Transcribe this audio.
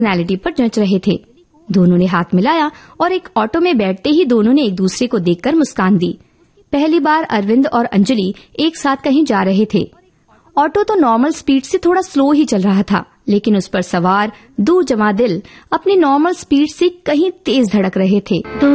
Personality पर जंच रहे थे। दोनों ने हाथ मिलाया और एक ऑटो में बैठते ही दोनों ने एक दूसरे को देखकर मुस्कान दी। पहली बार अरविंद और अंजलि एक साथ कहीं जा रहे थे। ऑटो तो नॉर्मल स्पीड से थोड़ा स्लो ही चल रहा था, लेकिन उस पर सवार दो जवां दिल अपनी नॉर्मल स्पीड से कहीं तेज धड़क रहे थे।